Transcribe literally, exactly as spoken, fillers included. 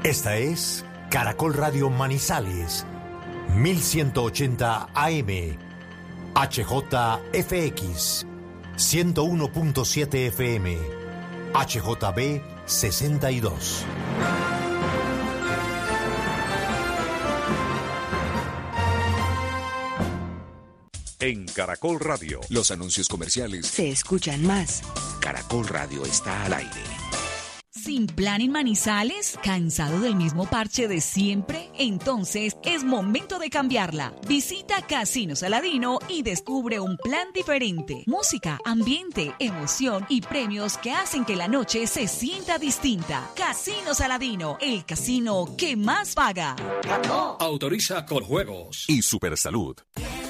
Esta es Caracol Radio Manizales, mil ciento ochenta A M, H J F X, ciento uno punto siete F M, H J B sesenta y dos. En Caracol Radio, los anuncios comerciales se escuchan más. Caracol Radio está al aire. ¿Sin plan en Manizales? ¿Cansado del mismo parche de siempre? Entonces es momento de cambiarla. Visita Casino Saladino y descubre un plan diferente. Música, ambiente, emoción y premios que hacen que la noche se sienta distinta. Casino Saladino, el casino que más paga. Autoriza con juegos y Supersalud.